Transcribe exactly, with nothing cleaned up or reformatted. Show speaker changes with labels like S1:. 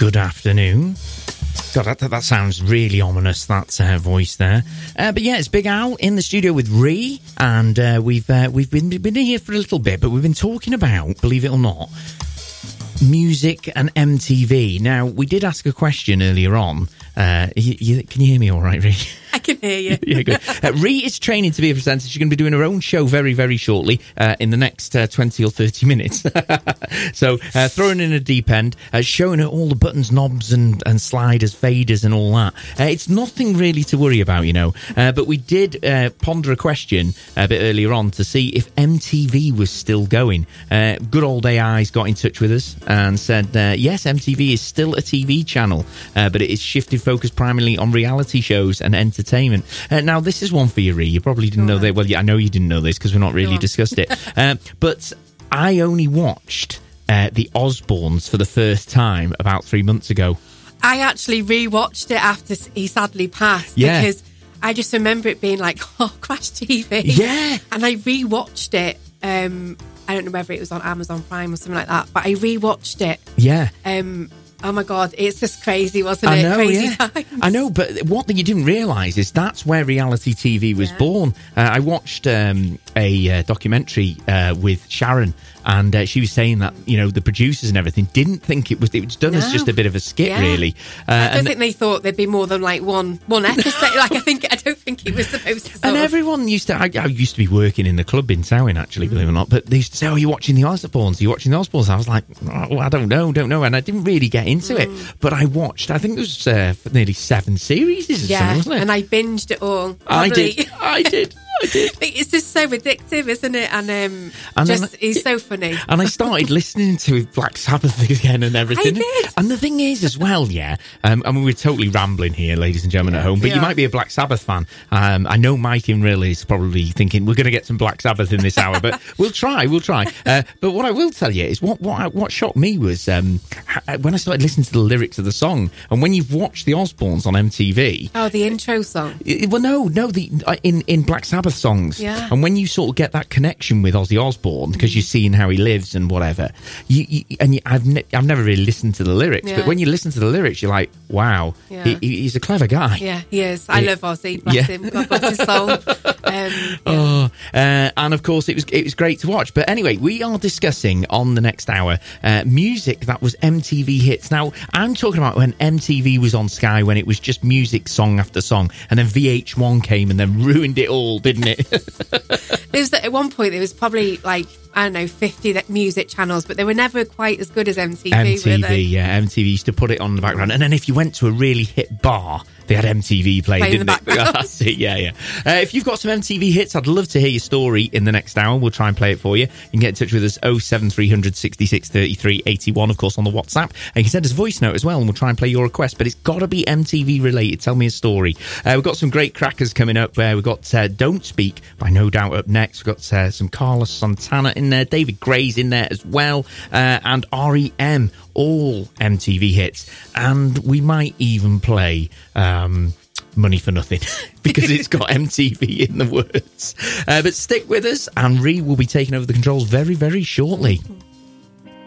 S1: good afternoon. God, that, that sounds really ominous, that uh, voice there. Uh, but yeah, it's Big Al in the studio with Ree, and uh, we've uh, we've been been here for a little bit, but we've been talking about, believe it or not, music and M T V. Now, we did ask a question earlier on. Uh, you, you, can you hear me all right, Ree?
S2: I can hear you.
S1: Yeah, good. Uh, Ree is training to be a presenter. She's going to be doing her own show very, very shortly uh, in the next uh, twenty or thirty minutes. So, uh, throwing in a deep end, uh, showing her all the buttons, knobs and, and sliders, faders and all that. Uh, it's nothing really to worry about, you know. Uh, but we did uh, ponder a question a bit earlier on to see if M T V was still going. Uh, good old A I's got in touch with us and said, uh, yes, M T V is still a T V channel, uh, but it is shifted focus primarily on reality shows and entertainment. Uh, now, this is one for you, Ree. You probably didn't know that. Well, yeah, I know you didn't know this because we've not really discussed it. Um, but I only watched uh, The Osbournes for the first time about three months ago.
S2: I actually rewatched it after he sadly passed
S1: Yeah.
S2: because I just remember it being like, oh, Crash T V.
S1: Yeah.
S2: And I rewatched it. Um, I don't know whether it was on Amazon Prime or something like that, but I rewatched it.
S1: Yeah.
S2: Um, oh my God, it's just crazy, wasn't
S1: I
S2: it?
S1: know,
S2: Crazy
S1: yeah.
S2: times.
S1: I know, but what you didn't realise is that's where reality T V was
S2: Yeah.
S1: born. Uh, I watched um, a uh, documentary uh, with Sharon, and uh, she was saying that, you know, the producers and everything didn't think it was, it was done
S2: No.
S1: as just a bit of a skit,
S2: Yeah.
S1: really. Uh,
S2: I don't
S1: and,
S2: think they thought there'd be more than like one one episode. like I think I don't think it was supposed to. Sort
S1: and
S2: of-
S1: everyone used to, I, I used to be working in the club in Samhain, actually, believe it or not, but they used to say, oh, you're watching the Osbournes, you're watching the Osbournes. I was like, oh, I don't know, don't know. And I didn't really get into it, but I watched, I think it was uh, nearly seven series, or
S2: yeah,
S1: something, wasn't it?
S2: and I binged it all.
S1: I
S2: Probably.
S1: did, I did. I did.
S2: It's just so addictive, isn't it? And um,
S1: And
S2: just
S1: then-
S2: he's so funny.
S1: And I started listening to Black Sabbath again and everything.
S2: I did.
S1: And the thing is, as well, yeah, um, I mean, we're totally rambling here, ladies and gentlemen,
S2: Yeah,
S1: at home, but
S2: we
S1: you
S2: are.
S1: might be a Black Sabbath fan. Um, I know Mike in Rill is probably thinking, we're going to get some Black Sabbath in this hour, but we'll try, we'll try. Uh, but what I will tell you is what what, what shocked me was um, h- when I started listening to the lyrics of the song, and when you've watched the Osbournes on M T V,
S2: Oh, the intro song.
S1: it- well, no, no, the uh, in in Black Sabbath songs,
S2: Yeah.
S1: and when you sort of get that connection with Ozzy Osbourne because you're seeing how he lives and whatever, you, you and you, I've ne- I've never really listened to the lyrics,
S2: Yeah.
S1: but when you listen to the lyrics, you're like, wow,
S2: Yeah.
S1: he, he- he's a clever guy.
S2: Yeah, he is. I
S1: Yeah.
S2: love Ozzy. Bless
S1: Yeah.
S2: him. God bless his soul. Um, yeah.
S1: Oh, uh, and of course it was it was great to watch. But anyway, we are discussing on the next hour uh, music that was M T V hits. Now I'm talking about when M T V was on Sky, when it was just music, song after song, and then V H one came and then ruined it all, didn't it?
S2: There was at one point there was probably like I don't know fifty that music channels, but they were never quite as good as M T V.
S1: M
S2: were
S1: T V,
S2: they?
S1: yeah, M T V used to put it on the background, and then if you went to a really hit bar, they had M T V playing,
S2: Play in
S1: didn't
S2: the
S1: they?
S2: background.
S1: That's it, yeah, yeah. Uh, if you've got some M T V hits, I'd love to hear your story in the next hour. We'll try and play it for you. You can get in touch with us oh seven three hundred sixty-six thirty-three eighty-one, of course, on the WhatsApp. And you can send us a voice note as well, and we'll try and play your request. But it's got to be M T V related. Tell me a story. Uh, we've got some great crackers coming up. Uh, we've got uh, Don't Speak by No Doubt up next. We've got uh, some Carlos Santana in there, David Gray's in there as well, uh, and R E M, all M T V hits. And we might even play um, Money for Nothing because it's got M T V in the words. Uh, but stick with us, and Ree will be taking over the controls very, very shortly.